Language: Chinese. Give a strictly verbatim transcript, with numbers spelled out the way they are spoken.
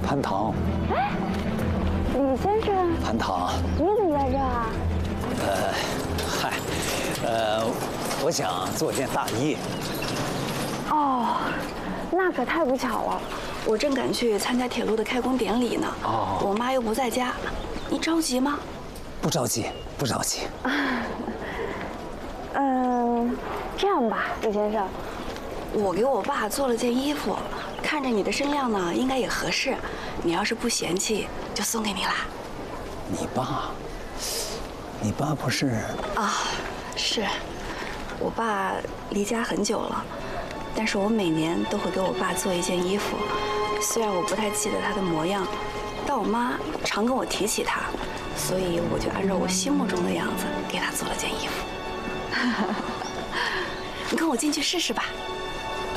潘唐。 哎，李先生。 潘唐， 你怎么在这儿啊？ 呃，嗨，呃，我想做件大衣。 哦，那可太不巧了，我正赶去参加铁路的开工典礼呢。哦。我妈又不在家，你着急吗？ 不着急，不着急。 嗯，这样吧，李先生，我给我爸做了件衣服，看着你的身量呢，应该也合适。你要是不嫌弃，就送给你啦。 你爸？你爸不是？ 啊，是，我爸离家很久了，但是我每年都会给我爸做一件衣服。虽然我不太记得他的模样，但我妈常跟我提起他，所以我就按照我心目中的样子给他做了件衣服。你跟我进去试试吧。